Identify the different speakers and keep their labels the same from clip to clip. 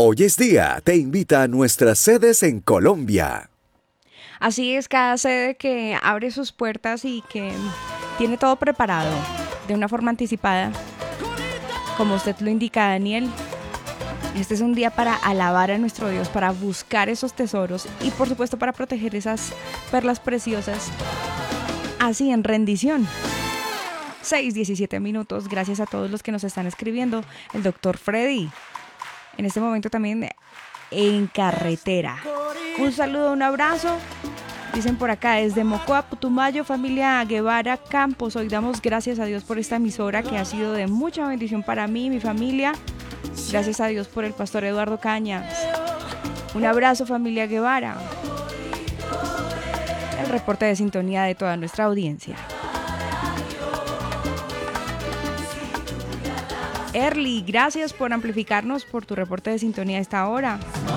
Speaker 1: Hoy es Día te invita a nuestras sedes en Colombia.
Speaker 2: Así es, cada sede que abre sus puertas y que tiene todo preparado de una forma anticipada, como usted lo indica, Daniel. Este es un día para alabar a nuestro Dios, para buscar esos tesoros y por supuesto para proteger esas perlas preciosas, así en rendición. 6:17 minutos, gracias a todos los que nos están escribiendo. El doctor Freddy, en este momento también en carretera. Un saludo, un abrazo. Dicen por acá, desde Mocoa, Putumayo, familia Guevara Campos. Hoy damos gracias a Dios por esta emisora que ha sido de mucha bendición para mí y mi familia. Gracias a Dios por el pastor Eduardo Cañas. Un abrazo, familia Guevara. El reporte de sintonía de toda nuestra audiencia. Erly, gracias por amplificarnos, por tu reporte de sintonía a esta hora.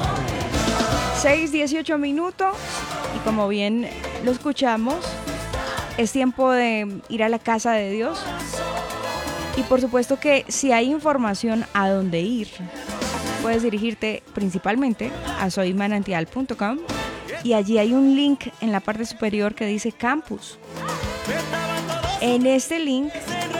Speaker 2: 6:18 minutos y como bien lo escuchamos, es tiempo de ir a la casa de Dios. Y por supuesto que si hay información a dónde ir, puedes dirigirte principalmente a soymanantial.com y allí hay un link en la parte superior que dice Campus. En este link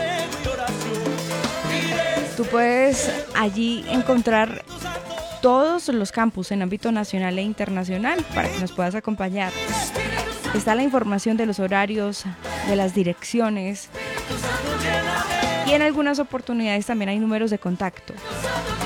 Speaker 2: tú puedes allí encontrar todos los campus en ámbito nacional e internacional para que nos puedas acompañar. Está la información de los horarios, de las direcciones y en algunas oportunidades también hay números de contacto.